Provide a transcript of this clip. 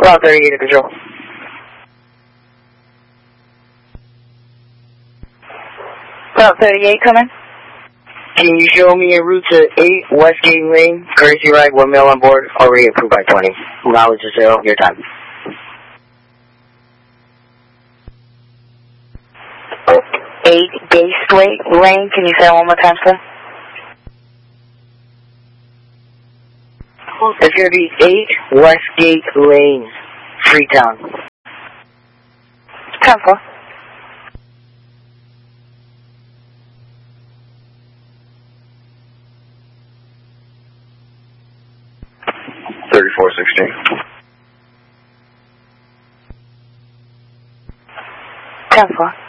Route 38 to control. Route 38, come in. Can you show me a route to 8 Westgate Lane, courtesy ride, 1 male on board, already approved by 20. Mileage is 0, your time. Eight Gateway Lane, can you say that one more time, sir? It's going to be 8 Westgate Lane, Freetown. 10-4. $34.16. 10-4.